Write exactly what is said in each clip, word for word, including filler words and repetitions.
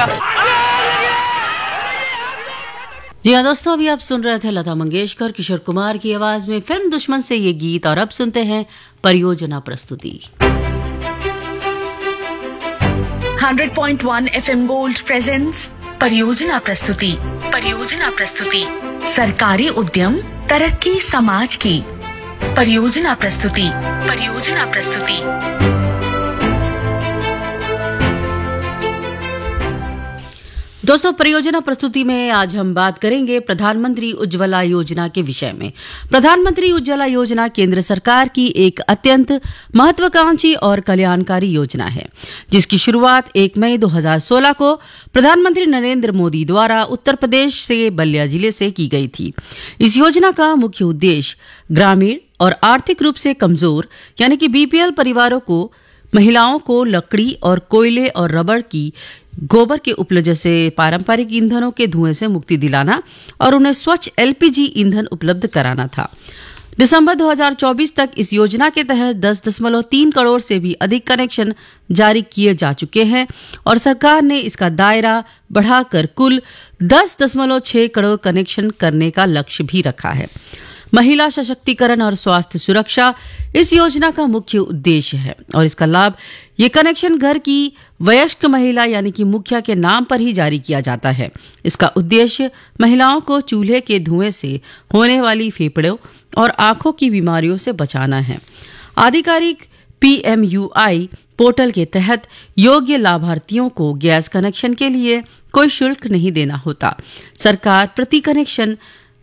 जी हाँ दोस्तों, अभी आप सुन रहे थे लता मंगेशकर, किशोर कुमार की आवाज में फिल्म दुश्मन से ये गीत। और अब सुनते हैं परियोजना प्रस्तुति। Hundred point one FM gold presents परियोजना प्रस्तुति। परियोजना प्रस्तुति सरकारी उद्यम तरक्की समाज की। परियोजना प्रस्तुति। परियोजना प्रस्तुति दोस्तों, परियोजना प्रस्तुति में आज हम बात करेंगे प्रधानमंत्री उज्ज्वला योजना के विषय में। प्रधानमंत्री उज्ज्वला योजना केंद्र सरकार की एक अत्यंत महत्वाकांक्षी और कल्याणकारी योजना है, जिसकी शुरुआत एक मई दो हज़ार सोलह को प्रधानमंत्री नरेंद्र मोदी द्वारा उत्तर प्रदेश से बलिया जिले से की गई थी। इस योजना का मुख्य उद्देश्य ग्रामीण और आर्थिक रूप से कमजोर यानी कि बीपीएल परिवारों को, महिलाओं को लकड़ी और कोयले और रबड़ की गोबर के उपज जैसे पारंपरिक ईंधनों के धुएं से मुक्ति दिलाना और उन्हें स्वच्छ एलपीजी ईंधन उपलब्ध कराना था। दिसंबर दो हज़ार चौबीस तक इस योजना के तहत दस दशमलव तीन करोड़ से भी अधिक कनेक्शन जारी किए जा चुके हैं और सरकार ने इसका दायरा बढ़ाकर कुल दस दशमलव छह करोड़ कनेक्शन करने का लक्ष्य भी रखा है। महिला सशक्तिकरण और स्वास्थ्य सुरक्षा इस योजना का मुख्य उद्देश्य है और इसका लाभ ये कनेक्शन घर की वयस्क महिला यानी कि मुखिया के नाम पर ही जारी किया जाता है। इसका उद्देश्य महिलाओं को चूल्हे के धुएं से होने वाली फेफड़ों और आंखों की बीमारियों से बचाना है। आधिकारिक पीएमयूआई पोर्टल के तहत योग्य लाभार्थियों को गैस कनेक्शन के लिए कोई शुल्क नहीं देना होता। सरकार प्रति कनेक्शन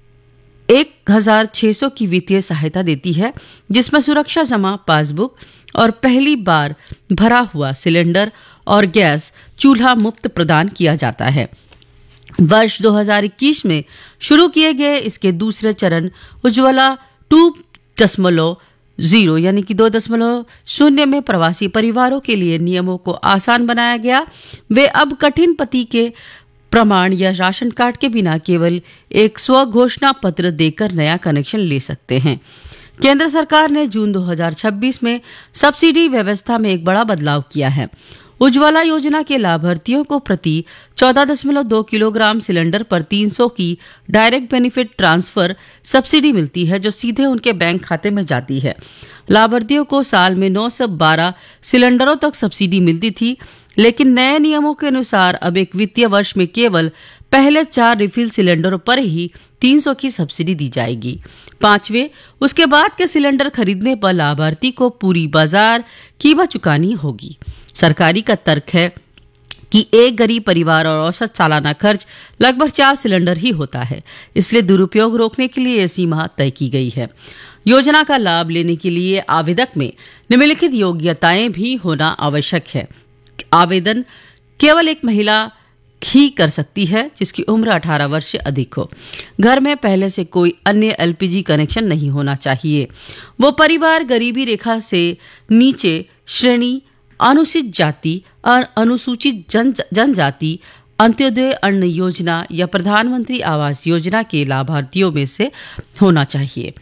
एक हजार छह सौ की वित्तीय सहायता देती है, जिसमें सुरक्षा जमा, पासबुक और पहली बार भरा हुआ सिलेंडर और गैस चूल्हा मुफ्त प्रदान किया जाता है। वर्ष दो हज़ार इक्कीस में शुरू किए गए इसके दूसरे चरण उज्ज्वला टू दशमलव जीरो यानी कि दो दशमलव शून्य में प्रवासी परिवारों के लिए नियमों को आसान बनाया गया। वे अब कठिन पति के प्रमाण या राशन कार्ड के बिना केवल एक स्व घोषणा पत्र देकर नया कनेक्शन ले सकते हैं। केंद्र सरकार ने जून दो हज़ार छब्बीस में सब्सिडी व्यवस्था में एक बड़ा बदलाव किया है। उज्ज्वला योजना के लाभार्थियों को प्रति चौदह दशमलव दो किलोग्राम सिलेंडर पर तीन सौ की डायरेक्ट बेनिफिट ट्रांसफर सब्सिडी मिलती है, जो सीधे उनके बैंक खाते में जाती है। लाभार्थियों को साल में नौ से बारह सिलेंडरों तक सब्सिडी मिलती थी, लेकिन नए नियमों के अनुसार अब एक वित्तीय वर्ष में केवल पहले चार रिफिल सिलेंडरों पर ही तीन सौ की सब्सिडी दी जाएगी। पांचवें उसके बाद के सिलेंडर खरीदने पर लाभार्थी को पूरी बाजार कीमत चुकानी होगी। सरकारी का तर्क है कि एक गरीब परिवार और औसत सालाना खर्च लगभग चार सिलेंडर ही होता है, इसलिए दुरुपयोग रोकने के लिए यह सीमा तय की गई है। योजना का लाभ लेने के लिए आवेदक में निम्नलिखित योग्यताएं भी होना आवश्यक है। आवेदन केवल एक महिला ही कर सकती है जिसकी उम्र अठारह वर्ष से अधिक हो। घर में पहले से कोई अन्य एलपीजी कनेक्शन नहीं होना चाहिए। वो परिवार गरीबी रेखा से नीचे श्रेणी, अनुसूचित जाति और अनुसूचित जन जनजाति, अंत्योदय अन्न योजना या प्रधानमंत्री आवास योजना के लाभार्थियों में से होना चाहिए।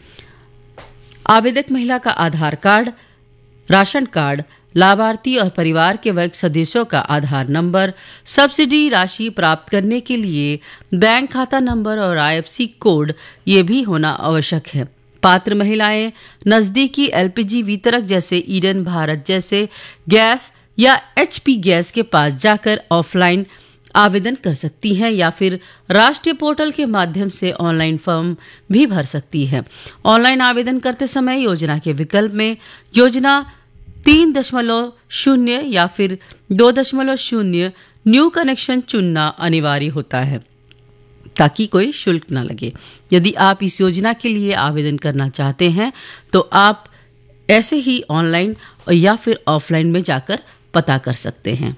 आवेदक महिला का आधार कार्ड, राशन कार्ड, लाभार्थी और परिवार के वयस्क सदस्यों का आधार नंबर, सब्सिडी राशि प्राप्त करने के लिए बैंक खाता नंबर और आईएफएससी कोड ये भी होना आवश्यक है। पात्र महिलाएं नजदीकी एलपीजी वितरक जैसे ईडन भारत जैसे गैस या एचपी गैस के पास जाकर ऑफलाइन आवेदन कर सकती हैं या फिर राष्ट्रीय पोर्टल के माध्यम से ऑनलाइन फॉर्म भी भर सकती है। ऑनलाइन आवेदन करते समय योजना के विकल्प में योजना तीन दशमलव शून्य या फिर दो दशमलव शून्य न्यू कनेक्शन चुनना अनिवार्य होता है ताकि कोई शुल्क न लगे। यदि आप इस योजना के लिए आवेदन करना चाहते हैं तो आप ऐसे ही ऑनलाइन या फिर ऑफलाइन में जाकर पता कर सकते हैं।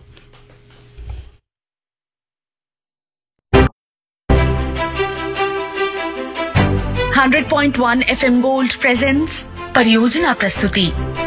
Hundred point one FM gold presents परियोजना प्रस्तुति।